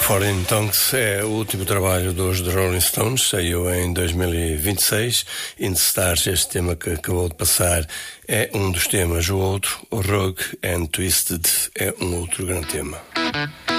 Foreign Tongues é o último trabalho dos The Rolling Stones, saiu em 2026. In the Stars, este tema que acabou de passar, é um dos temas. O outro, o Rogue and Twisted, é um outro grande tema.